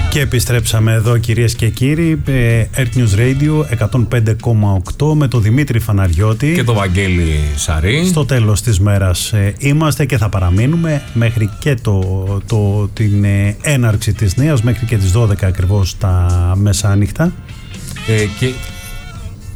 Και επιστρέψαμε εδώ, κυρίες και κύριοι, Earth News Radio 105,8 με τον Δημήτρη Φαναριώτη και τον Βαγγέλη Σαρή. Στο τέλος της μέρας είμαστε και θα παραμείνουμε μέχρι και την έναρξη της νέας, μέχρι και τις 12 ακριβώς τα μεσάνυχτα. Και